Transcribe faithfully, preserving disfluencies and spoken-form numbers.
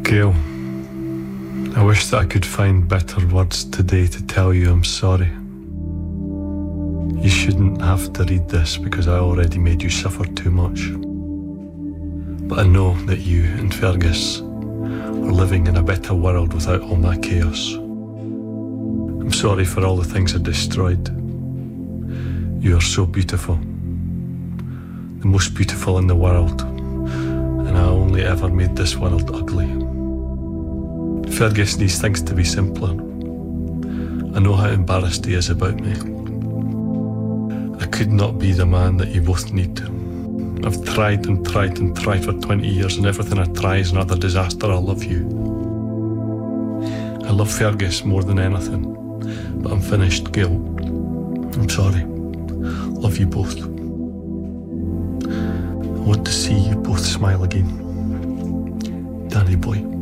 Gail, I wish that I could find better words today to tell you I'm sorry. You shouldn't have to read this because I already made you suffer too much. But I know that you and Fergus are living in a better world without all my chaos. I'm sorry for all the things I destroyed. You are so beautiful. The most beautiful in the world. And I only ever made this world ugly. Fergus needs things to be simpler. I know how embarrassed he is about me. I could not be the man that you both need. I've tried and tried and tried for twenty years, and everything I try is another disaster. I love you. I love Fergus more than anything, but I'm finished, Gail. I'm sorry. Love you both. I want to see you both smile again. Danny boy.